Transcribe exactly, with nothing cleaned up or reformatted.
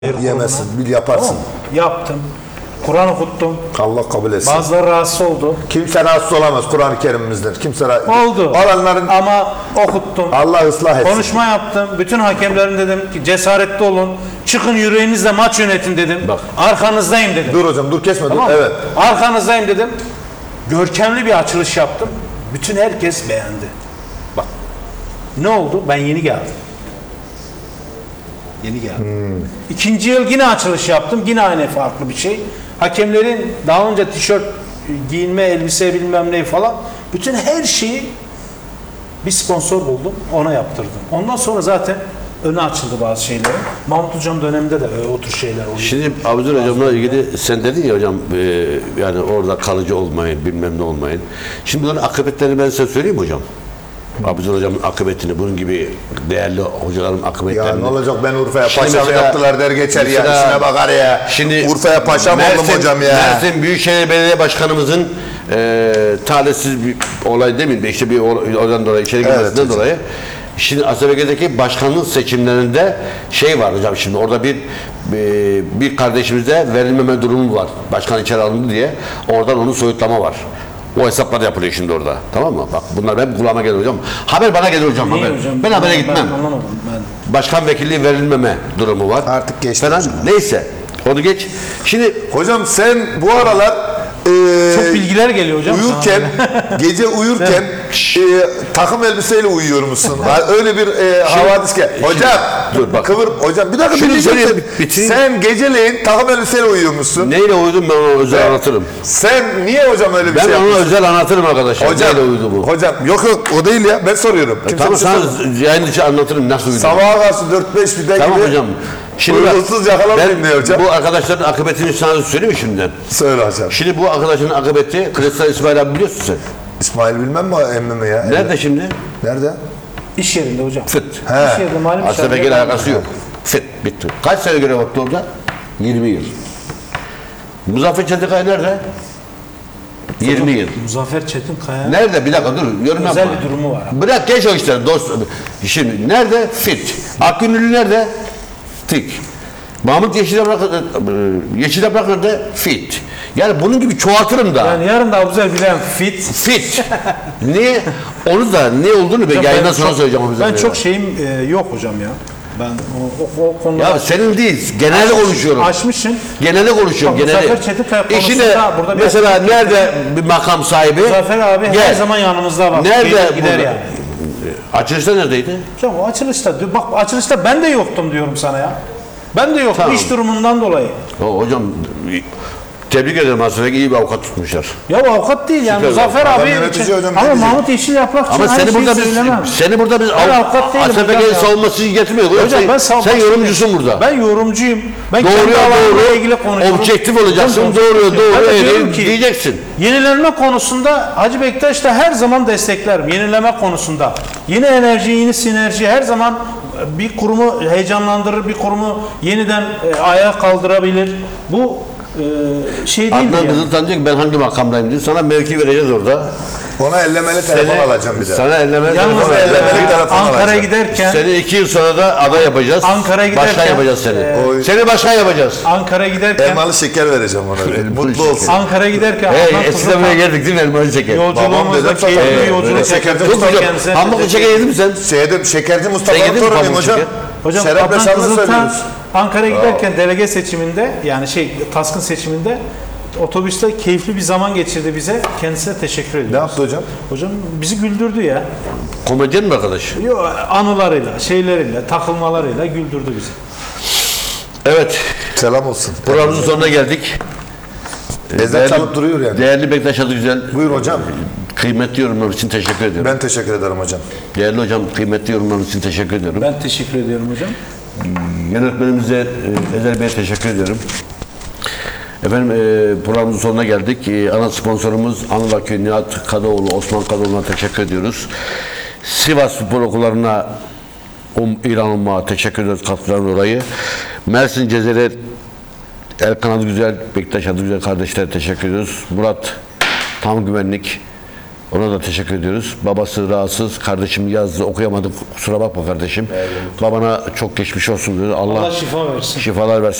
Yemezsin, bil yaparsın. Tamam. Yaptım. Kur'an okuttum. Allah kabul etsin. Bazıları rahatsız oldu. Kimse rahatsız olamaz Kur'an-ı Kerim'imizden. Kimse ra- Oldu. Olanların Ama okuttum. Allah ıslah etsin. Konuşma yaptım. Bütün hakemlerin dedim ki cesaretli olun. Çıkın yüreğinizle maç yönetin dedim. Bak. Arkanızdayım dedim. Dur hocam, dur kesme, Tamam dur. mı? Evet. Arkanızdayım dedim. Görkemli bir açılış yaptım. Bütün herkes beğendi. Bak. Ne oldu? Ben yeni geldim. Yeni geldim. Hmm. İkinci yıl yine açılış yaptım. Yine aynı farklı bir şey. Hakemlerin daha önce tişört giyinme, elbise bilmem ne falan. Bütün her şeyi bir sponsor buldum. Ona yaptırdım. Ondan sonra zaten öne açıldı bazı şeyler. Mahmut Hocam döneminde de o tür şeyler oluyor. Şimdi Abuzer Hocam'la ilgili sen dedin ya hocam e, yani orada kalıcı olmayın, bilmem ne olmayın. Şimdi bunların akıbetlerini ben size söyleyeyim mi hocam? Abuzer Hocam'ın akıbetini, bunun gibi değerli hocaların akıbetlerini. Ya ne olacak, ben Urfa'ya Şimdi paşa mı mesela- yaptılar der geçer ya. mesela- İşine bakar ya. Şimdi Urfa'ya paşa mı oldum Mersin- hocam ya. Mersin Büyükşehir Belediye Başkanımızın e, talihsiz bir olay demeyeyim de işte bir ol- oradan dolayı içeri Evet girmesinden hocam. dolayı. Şimdi Asabeke'deki başkanlık seçimlerinde şey var hocam, şimdi orada bir bir, bir kardeşimizde verilmeme durumu var. Başkan içeri alındı diye. Oradan onun soyutlama var. O hesaplar yapılıyor şimdi orada. Tamam mı? Bak bunlar hep kulağıma gelir hocam. Haber bana gelir hocam. Niye Haber. hocam? Ben habere Ben gitmem. anlamadım. Ben. Başkan vekilliği verilmeme durumu var. Artık geçti Falan. hocam. Neyse. Onu geç. Şimdi Hocam sen bu aralar e, Çok bilgiler geliyor hocam. uyurken, gece uyurken e, takım elbiseyle uyuyor musun? Ha, öyle bir e, havadis gel. Hocam, dur bak. kıvır, hocam bir dakika Şunu bir söyleyeyim, şey bitireyim. Sen geceleyin takım elbiseyle uyuyor musun? neyle uyudum ben onu özel anlatırım. Sen niye hocam öyle bir Ben şey onu yapıyorsun? özel anlatırım arkadaşlar. Hocam, neyle uyudu bu? hocam yok yok o değil ya, ben soruyorum. Kimse Tamam bir şey sana sormuyor. yayın dışı anlatırım nasıl uyudu. Sabaha karşı dört beş bir de Tamam gibi hocam. Şimdi bak, uykusuz yakalanmayayım diye hocam. bu arkadaşların akıbetini sana söyleyeyim mi şimdiden? Söyle hocam. Şimdi bu arkadaşın akıbeti Kristal İsmail abi biliyorsun sen. İsmail bilmem mi emmimi ya? Nerede şimdi? Nerede? İş yerinde hocam. Fıt. İş yerinde malum Aslında şartlar- alakası yok. Fıt. Bitti. Kaç sene görev yaptı orada? yirmi yıl. Muzaffer Çetinkaya nerede? yirmi yıl. Muzaffer Çetinkaya. Nerede? Bir dakika dur. Yorum Özel yapma. bir durumu var. Bırak geç o işleri. Dost. Şimdi nerede? Fit. Akgünlü nerede? Tik. Mahmut Yeşilabrak, Yeşilabrak nerede? Fit. Yani bunun gibi çoğaltırım da. Yani yarın da Abuzer bilen fit. Fit. Niye? Onu da ne olduğunu ben yayından sonra çok- söyleyeceğim. o bize. Ben çok şeyim e, yok hocam ya. Ben o, o, o konuda Ya senin değil. Genelde konuşuyorum. aşmışsın. Genelde konuşuyorum. Bak, Genelde. Muzaffer Çetinkaya konusunda İşine burada bir- mesela nerede bir makam sahibi? Muzaffer abi her Gel. zaman yanımızda bak. Nerede Gelir gider burada? yani. Açılışta neredeydi? Hocam o açılışta, bak açılışta ben de yoktum diyorum sana ya. Ben de yoktum Tamam. iş durumundan dolayı. O, hocam tebrik ederim aslında, iyi bir avukat tutmuşlar. Ya o avukat değil yani Süper. Muzaffer Adam abi yönetici için. hocam, ne Ama diyecek? Mahmut Yeşil Yaprak için Ama aynı seni şeyi burada biz söylemem. seni burada biz Ben avukat değilim hocam Asabeke'nin ya. savunması için getirmiyoruz. Hocam sen, ben sen savunmak yorumcusun istemiyorum. burada. Ben yorumcuyum. Ben Doğruya kendi alanımla doğru, ilgili konuşuyorum. objektif olacaksın. Hocam, Doğruya objektif. doğru, Ben de diyorum eğri ki, diyeceksin. Yenilenme konusunda Hacı Bektaş da her zaman desteklerim. Yenileme konusunda. Yeni enerji, yeni sinerji her zaman bir kurumu heyecanlandırır, bir kurumu yeniden e, ayağa kaldırabilir. Bu e, şey değil mi Adnan yani? Kızıltancık ben hangi makamdayım diye sana mevki vereceğiz orada. Ona ellemeli telefon alacağım bir de. Sana elleme Yalnız telefon e, vereceğiz. telefon Ankara'ya alacağım. giderken Seni iki yıl sonra da aday yapacağız. Ankara'ya giderken, Başkan yapacağız seni. e, seni başkan yapacağız. Ankara'ya giderken Elmalı şeker vereceğim ona. Mutlu olsun. Ankara'ya giderken Hey, Adnan eskiden buraya Kızıltan geldik değil mi? Elmalı şeker. Babam yolculuğumuzda dedim, keyifli tabii. bir yolculuk Evet, çekti. şekerci Çok Mustafa hocam. kendisine Pamuklu teşekkür şeker yedin mi sen? Şeyde şekerci Mustafa'nın yedin mi torunuyum pamuk hocam. şeker? Hocam Şerefle Adnan şanlı Kızıltan söylüyoruz. Ankara'ya giderken delege seçiminde yani şey taskın seçiminde otobüste keyifli bir zaman geçirdi bize. Kendisine teşekkür ediyoruz. Ne yaptı hocam? Hocam bizi güldürdü ya. Komedyen mi arkadaş? Yo, anılarıyla, şeyleriyle, takılmalarıyla güldürdü bizi. Evet. Selam olsun. Programımızın sonuna geldik. Ezan çalıp duruyor yani. Değerli Bektaş Adıgüzel. Buyur hocam. Kıymetli yorumlar için teşekkür ediyorum. Ben teşekkür ederim hocam. Değerli hocam, kıymetli yorumlar için teşekkür ediyorum. Ben teşekkür ediyorum hocam. Yönetmenimize e, Ezel Bey'e teşekkür ediyorum. Efendim e, programımızın sonuna geldik. E, ana sponsorumuz Anıl Akü, Nihat Kadıoğlu, Osman Kadıoğlu'na teşekkür ediyoruz. Sivas Spor Okullarına um, İran Umma'a teşekkür ediyoruz katkılarından dolayı. Mersin Cezeri Erkan Adıgüzel, Bektaş Adıgüzel kardeşlere teşekkür ediyoruz. Murat Tam Güvenlik, Ona da teşekkür ediyoruz. Babası rahatsız. Kardeşim yazdı. Okuyamadım. Kusura bakma kardeşim. Babana çok geçmiş olsun diyor. Allah, Allah şifa versin. şifalar versin.